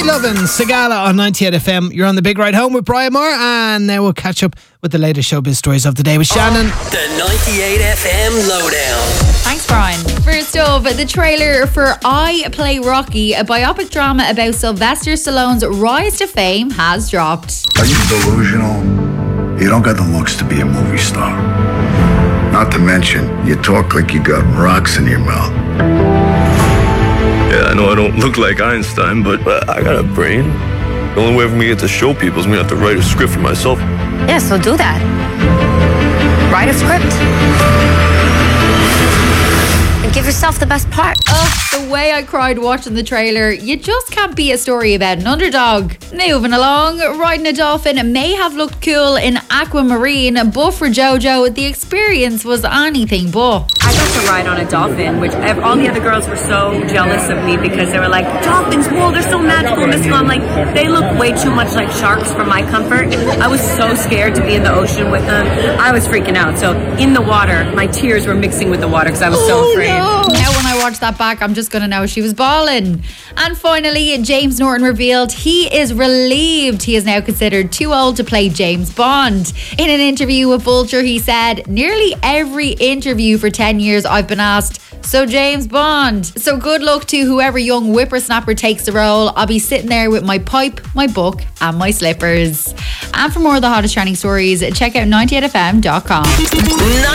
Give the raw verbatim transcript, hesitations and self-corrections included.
Lovin' Sigala on ninety-eight F M. You're on the big ride home with Brian Moore, and now we'll catch up with the latest showbiz stories of the day with Shannon. The ninety-eight F M Lowdown. Thanks, Brian. First up, the trailer for I Play Rocky, a biopic drama about Sylvester Stallone's rise to fame, has dropped. Are you delusional? You don't got the looks to be a movie star. Not to mention, you talk like you got rocks in your mouth. Yeah, I know I don't look like Einstein, but uh, I got a brain. The only way for me to get to show people is me to have to write a script for myself. Yeah, so do that. Write a script. And give yourself the best part. Oh, the way I cried watching the trailer. You just can't beat a story about an underdog. Moving along, riding a dolphin may have looked cool in Aquamarine, but for Jojo, the experience was anything but. I got to ride on a dolphin, which all the other girls were so jealous of me because they were like, dolphins, whoa, they're so magical and mystical. I'm like, they look way too much like sharks for my comfort. I was so scared to be in the ocean with them. I was freaking out. So in the water, my tears were mixing with the water because I was so afraid. Oh, no. Now when I watch that back, I'm just going to know she was balling. And finally, James Norton revealed he is relieved he is now considered too old to play James Bond. In an interview with Vulture, he said, nearly every interview for ten years I've been asked, so James Bond. So good luck to whoever young whippersnapper takes the role. I'll be sitting there with my pipe, my book and my slippers. And for more of the hottest trending stories, check out ninety-eight F M dot com.